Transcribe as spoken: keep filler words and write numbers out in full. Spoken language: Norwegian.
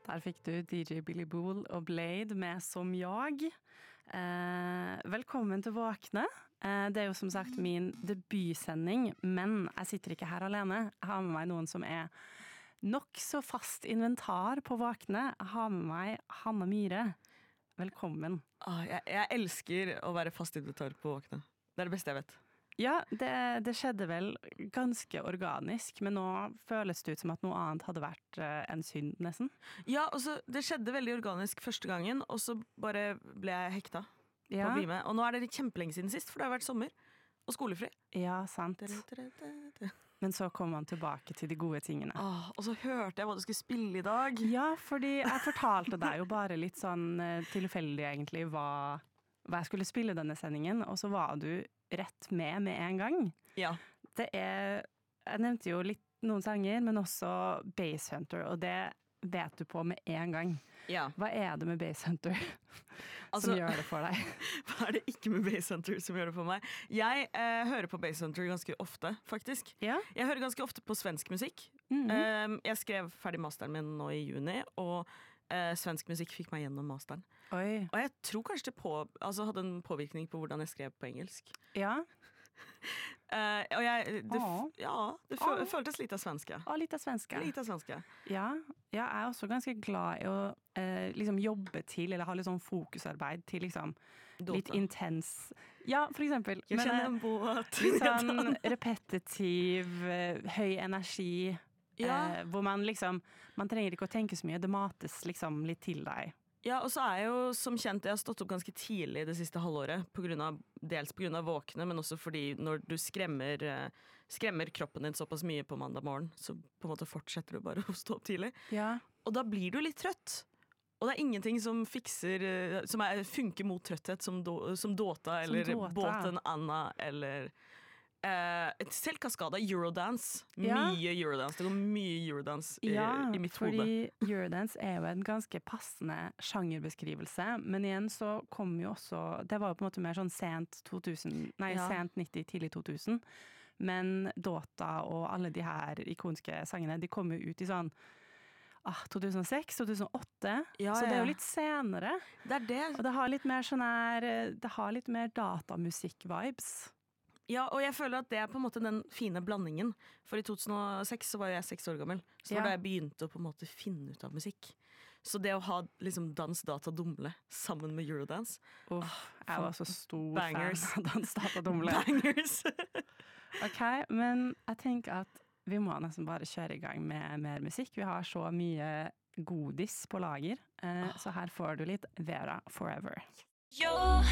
Her fikk du D J Billy Bool og Blade med Som jag. Eh, velkommen til Våkne. Eh, det er jo som sagt min debutsending, men jeg sitter ikke her alene. Jeg har med meg noen som er nok så fast inventar på Våkne. Jeg har med meg Hanna Myhre. Velkommen. Ah, jeg, jeg elsker å være fast inventar på Våkne. Det er det beste jeg vet. Ja, det, det skjedde vel ganske organisk, men nå føles det ut som at noe annet hadde vært uh, en synd, nesten. Ja, og så det skjedde veldig organisk første gangen, og så bare ble jeg hekta ja. på å bli med. Og nå er det kjempelenge siden sist, for det har vært sommer og skolefri. Ja, sant. Men så kom man tilbake til de gode tingene. Ah, og så hørte jeg hva du skulle spille i dag. Ja, fordi jeg fortalte deg jo bare litt sånn uh, tilfeldig egentlig hva, hva jeg skulle spille denne sendingen, og så var du rett med med en gang. Ja. Det er, jeg nevnte jo litt noen sanger, men også Basshunter, og det vet du på med en gang. Ja. Hva er det med Basshunter altså, som gjør det for deg? Hva er det ikke med Basshunter som gjør det for meg? Jeg eh, hører på Basshunter ganske ofte, faktisk. Ja. Jeg hører ganske ofte på svensk musikk. Mm-hmm. um, jeg skrev ferdig masteren min nå i juni, og Uh, svensk musikk fikk meg gjennom masteren. Oi. Og jeg tror kanskje det på, altså, hadde en påvirkning på hvordan jeg skrev på engelsk. Ja. uh, og jeg, det, f- ja, det fø- føltes litt av svenske. Og litt av svenske. Litt av svenske. Ja, ja, jeg er også ganske glad i å eh, liksom jobbe til, eller ha litt sånn fokusarbeid til liksom Dota. litt intens. Ja, for eksempel. Jeg Men, kjenner en båt. litt sånn repetitiv, eh, høy energi. Ja. Eh, hvor man liksom, man trenger ikke å tenke så mye, det mates liksom litt til deg. Ja, og så er jeg jo som kjent, jeg har stått opp ganske tidlig det siste halvåret, på grunn av, dels på grunn av våkne, men også fordi når du skremmer, eh, skremmer kroppen din såpass mye på mandag morgen, så på en måte fortsetter du bare å stå opp tidlig. Ja. Og da blir du litt trøtt. Og det er ingenting som fikser, eh, som er, funker mot trøtthet, som, do, som Dota, eller Dota. Båten Anna, eller Uh, selv Kaskada, Eurodance. Ja. Mye Eurodance. Det går mye Eurodance i, ja, i mitt hode. fordi Eurodance er jo en ganske passende sjangerbeskrivelse, men igjen så kom jo også, det var jo på en måte mer sånn sent to tusen, nei, Ja. sent nitti, tidlig to tusen, men Dota og alle de her ikoniske sangene, de kom jo ut i sånn ah, to tusen og seks, to tusen og åtte, Ja, så det er ja. jo litt senere. Det er det. Og det har litt mer sånn her, det har litt mer datamusikk-vibes. Ja, og jeg føler at det er på en måte den fine blandingen. For i to tusen og seks så var jeg seks år gammel. Så Ja. var da jeg begynte å på en måte finne ut av musikk. Så det å ha liksom dans, data, dumle sammen med Eurodance Uff, jeg var så stor bangers. fan av Dans, Data, Dumle. Bangers! Ok, men jeg tenker at vi må nesten bare kjøre i gang med mer musikk. Vi har så mye godis på lager, eh, så her får du litt Vera Forever. Yo.